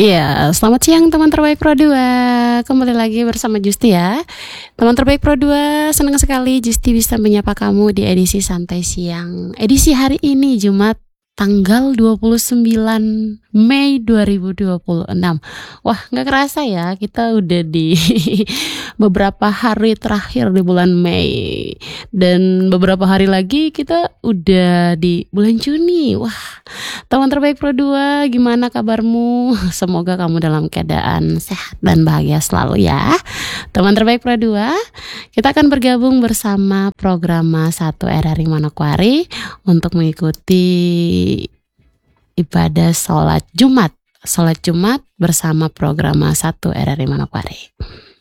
Iya, selamat siang teman terbaik Pro 2. Kembali lagi bersama Justi ya. Teman terbaik Pro 2, senang sekali Justi bisa menyapa kamu di edisi santai siang. Edisi hari ini Jumat tanggal 29 Mei 2026. Wah, gak kerasa ya, kita udah di beberapa hari terakhir di bulan Mei. Dan beberapa hari lagi kita udah di bulan Juni. Wah, teman terbaik Pro 2, gimana kabarmu? Semoga kamu dalam keadaan sehat dan bahagia selalu ya. Teman terbaik Pro 2, kita akan bergabung bersama Programa 1 RRI Manokwari untuk mengikuti ibadah sholat Jumat bersama Programa 1 RRI Manokwari.